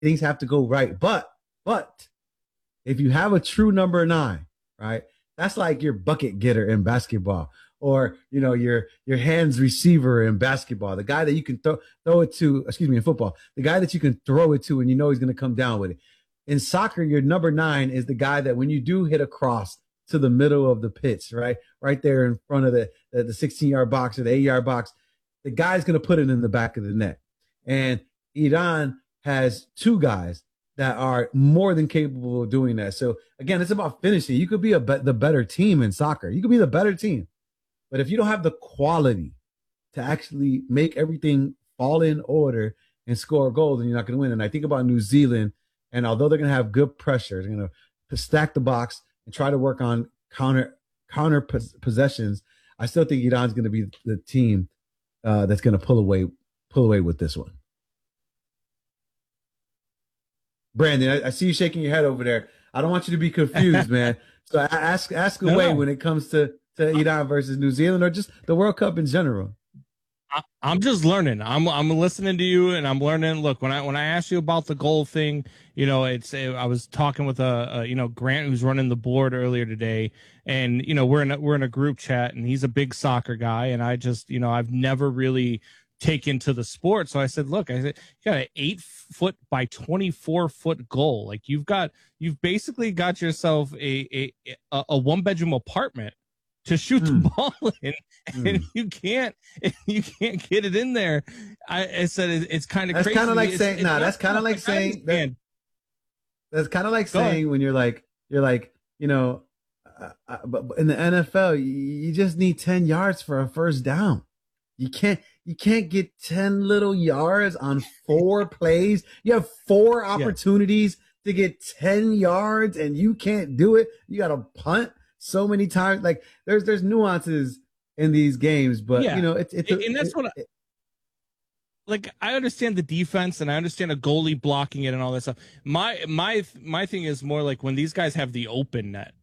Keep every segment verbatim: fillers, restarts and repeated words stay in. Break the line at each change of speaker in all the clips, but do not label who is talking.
things have to go right. But, but if you have a true number nine, right, that's like your bucket getter in basketball, or, you know, your your hands receiver in basketball, the guy that you can throw throw it to, excuse me, in football, the guy that you can throw it to and you know he's going to come down with it. In soccer, your number nine is the guy that when you do hit a cross to the middle of the pitch, right, right there in front of the the sixteen-yard box or the eight-yard box, the guy's going to put it in the back of the net. And Iran has two guys that are more than capable of doing that. So, again, it's about finishing. You could be a be- the better team in soccer. You could be the better team. But if you don't have the quality to actually make everything fall in order and score goals, then you're not going to win. And I think about New Zealand, and although they're going to have good pressure, they're going to stack the box and try to work on counter counter pos- possessions, I still think Iran's going to be the team uh, that's going to pull away pull away with this one. Brandon, I, I see you shaking your head over there. I don't want you to be confused, man. So I ask ask away no. when it comes to, to Iran versus New Zealand, or just the World Cup in general.
I, I'm just learning. I'm I'm listening to you and I'm learning. Look, when I when I asked you about the goal thing, you know, it's I was talking with a, a you know Grant, who's running the board earlier today, and you know we're in a, we're in a group chat, and he's a big soccer guy, and I just you know I've never really taken to the sport. So I said, look, I said, you got an eight foot by twenty-four foot goal. Like you've got, you've basically got yourself a, a, a one bedroom apartment to shoot mm. the ball in, and mm. you can't, you can't get it in there. I, I said, it, it's kind of
that's
crazy.
Kind of like
it's,
saying,
it's
no, nah, that's kind of like saying, that, that's kind of like Go saying ahead. when you're like, you're like, you know, uh, uh, but in the N F L, you, you just need ten yards for a first down. You can't, You can't get ten little yards on four plays. You have four opportunities yeah. to get ten yards and you can't do it. You got to punt so many times. Like there's, there's nuances in these games, but yeah. you know, it's, it's, a,
and that's
it,
what, I, like, I understand the defense and I understand a goalie blocking it and all that stuff. My, my, my thing is more like when these guys have the open net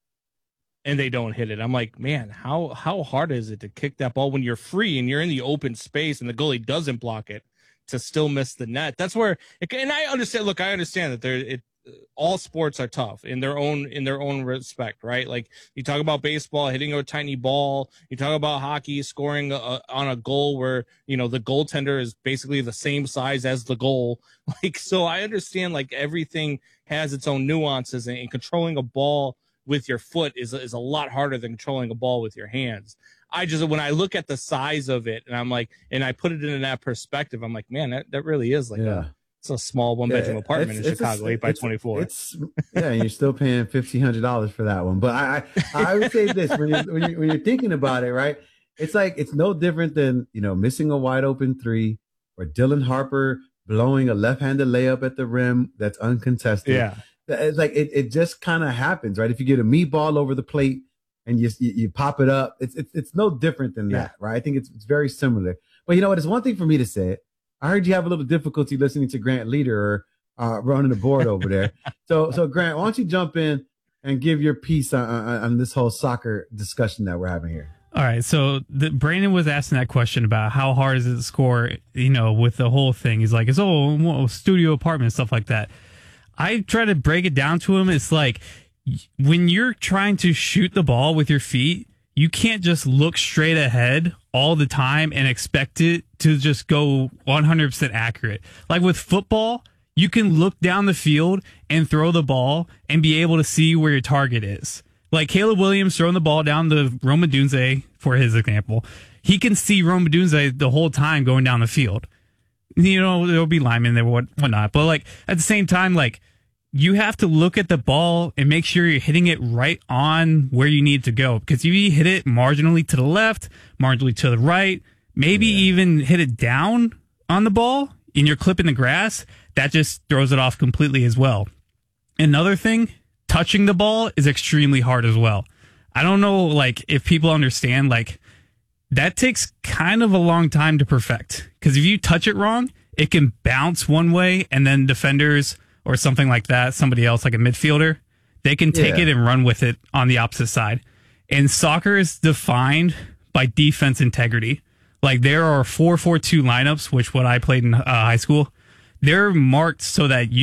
and they don't hit it. I'm like, man, how how hard is it to kick that ball when you're free and you're in the open space and the goalie doesn't block it to still miss the net? That's where, it, and I understand. Look, I understand that there, it, all sports are tough in their own in their own respect, right? Like you talk about baseball hitting a tiny ball, you talk about hockey scoring a, on a goal where you know the goaltender is basically the same size as the goal. Like, so I understand. Like everything has its own nuances, and, and controlling a ball with your foot is is a lot harder than controlling a ball with your hands. I just, when I look at the size of it and I'm like, and I put it in that perspective, I'm like, man, that, that really is like yeah. a, it's a small one bedroom yeah, apartment in Chicago, a, eight by twenty-four.
It's, yeah. And you're still paying fifteen hundred dollars for that one. But I, I, I would say this when you're, when you're, when you're thinking about it, right? It's like, it's no different than, you know, missing a wide open three or Dylan Harper blowing a left-handed layup at the rim that's uncontested.
Yeah.
It's like it, it just kind of happens, right? If you get a meatball over the plate and you you, you pop it up, it's it's it's no different than yeah. that, right? I think it's it's very similar. But you know what? It's one thing for me to say it. I heard you have a little difficulty listening to Grant Leader uh, running the board over there. So so Grant, why don't you jump in and give your piece on, on, on this whole soccer discussion that we're having here?
All right, so the, Brandon was asking that question about how hard is it to score, you know, with the whole thing. He's like, it's oh, well, studio apartment, stuff like that. I try to break it down to him. It's like when you're trying to shoot the ball with your feet, you can't just look straight ahead all the time and expect it to just go one hundred percent accurate. Like with football, you can look down the field and throw the ball and be able to see where your target is. Like Caleb Williams throwing the ball down to Rome Odunze, for his example. He can see Rome Odunze the whole time going down the field. You know, there'll be linemen there, what whatnot. But like at the same time, like you have to look at the ball and make sure you're hitting it right on where you need to go. Because if you hit it marginally to the left, marginally to the right, maybe yeah. even hit it down on the ball and you're clipping the grass, that just throws it off completely as well. Another thing, touching the ball is extremely hard as well. I don't know, like, if people understand, like, that takes kind of a long time to perfect. Because if you touch it wrong, it can bounce one way, and then defenders or something like that, somebody else, like a midfielder, they can take yeah. it and run with it on the opposite side. And soccer is defined by defense integrity. Like, there are four four two lineups, which what I played in uh, high school. they're marked so that you